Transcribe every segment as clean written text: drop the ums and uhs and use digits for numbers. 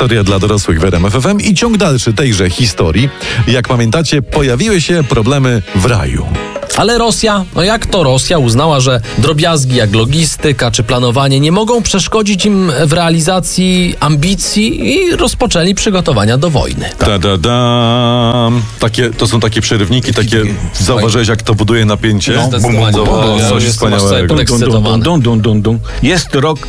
Historia dla dorosłych w RMF FM i ciąg dalszy tejże historii. Jak pamiętacie, pojawiły się problemy w raju. Ale Rosja, no jak to Rosja uznała, że drobiazgi jak logistyka czy planowanie nie mogą przeszkodzić im w realizacji ambicji i rozpoczęli przygotowania do wojny. To są takie przerywniki, takie... Zauważyłeś, jak to buduje napięcie? No, zdecydowanie. Coś wspaniałego. Jest rok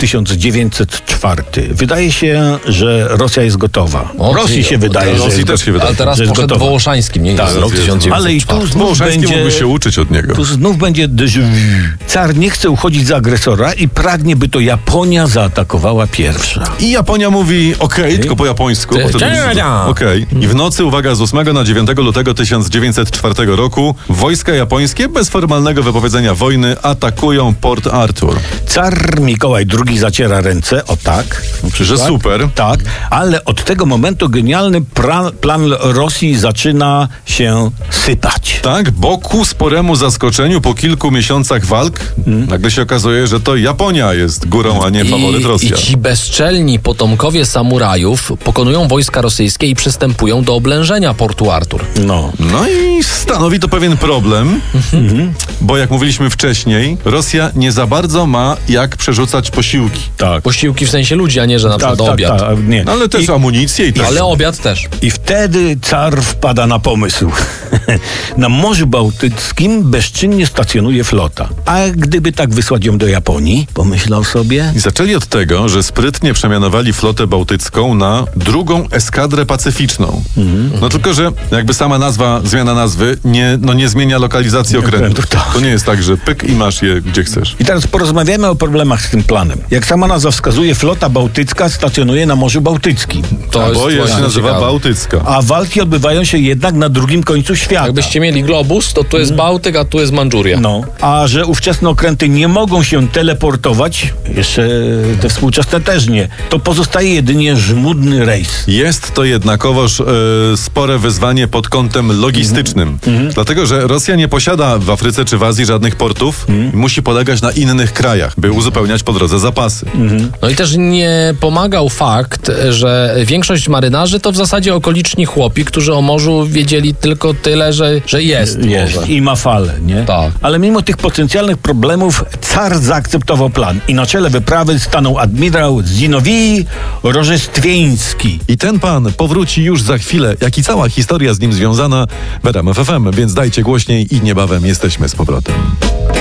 1904. Wydaje się, że Rosja jest gotowa. Rosji się wydaje, że Rosji też się wydaje. Ale teraz że jest poszedł gotowa. Wołoszańskim, nie? Tak, Jest rok jest. 1904. Ale i tu znów Wołoszański będzie... mógłby się uczyć od niego. Tu znów będzie déjà vu. Car nie chce uchodzić za agresora i pragnie, by to Japonia zaatakowała pierwsza. I Japonia mówi okej, tylko po japońsku. Okej. I w nocy, uwaga, z 8 na 9 lutego 1904 roku wojska japońskie bez formalnego wypowiedzenia wojny atakują Port Arthur. Car Mikołaj II zaciera ręce, o tak. Że super. Tak, ale od tego momentu genialny plan Rosji zaczyna się sypać. Tak, bo ku sporemu zaskoczeniu po kilku miesiącach walk nagle się okazuje, że to Japonia jest górą, a nie faworyt Rosja. I ci bezczelni potomkowie samurajów pokonują wojska rosyjskie i przystępują do oblężenia portu Artur. No i stanowi to pewien problem, bo jak mówiliśmy wcześniej, Rosja nie za bardzo ma jak przerzucać posiłki. Tak. Posiłki w sensie ludzi, a nie, że na przykład obiad. Nie. Ale też amunicję i tak. Ale obiad też. I wtedy car wpada na pomysł. Na Morzu Bałtyckim bezczynnie stacjonuje flota. A gdyby tak wysłać ją do Japonii, pomyślał sobie... I zaczęli od tego, że sprytnie przemianowali flotę bałtycką na drugą eskadrę pacyficzną. No tylko, że jakby sama zmiana nazwy nie zmienia lokalizacji okrętów. Tak. To nie jest tak, że pyk i masz je gdzie chcesz. I teraz porozmawiamy o problemach z tym planem. Jak sama nazwa wskazuje, flota bałtycka stacjonuje na Morzu Bałtyckim. Bo się nazywa Bałtycka. A walki odbywają się jednak na drugim końcu świata. Jakbyście mieli globus, to tu jest Bałtyk, a tu jest Mandżuria. No, a że ówczesne okręty nie mogą się teleportować, jeszcze te współczesne też nie, to pozostaje jedynie żmudny rejs. Jest to jednakowoż spore wyzwanie pod kątem logistycznym. Dlatego, że Rosja nie posiada w Afryce czy w Azji żadnych portów. Musi polegać na innych krajach, by uzupełniać po drodze zapasy. No i też nie pomagał fakt, że większość marynarzy to w zasadzie okoliczni chłopi, którzy o morzu wiedzieli tylko tyle, że jest morze. I ma falę, nie? Tak. Ale mimo tych potencjalnych problemów car zaakceptował plan i na czele wyprawy stanął admirał Zinowij Rożestwieński. I ten pan powróci już za chwilę, jak i cała historia z nim związana w RMF FM, więc dajcie głośniej i niebawem jesteśmy z powrotem.